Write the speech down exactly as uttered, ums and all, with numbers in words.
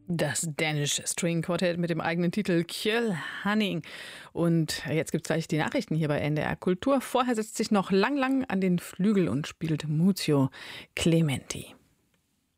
Das Danish String Quartet mit dem eigenen Titel Kjell Hanning. Und jetzt gibt's gleich die Nachrichten hier bei N D R Kultur. Vorher setzt sich noch Lang Lang an den Flügel und spielt Muzio Clementi.